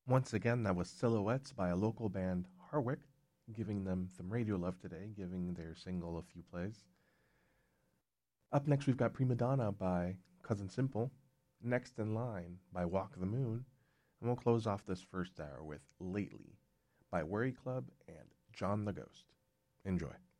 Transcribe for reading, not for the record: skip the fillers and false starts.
Once again, that was Silhouettes by a local band, Harwick, giving them some radio love today, giving their single a few plays. Up next, we've got Prima Donna by Cousin Simple, Next in Line by Walk the Moon, and we'll close off this first hour with Lately by Worry Club and John the Ghost. Enjoy.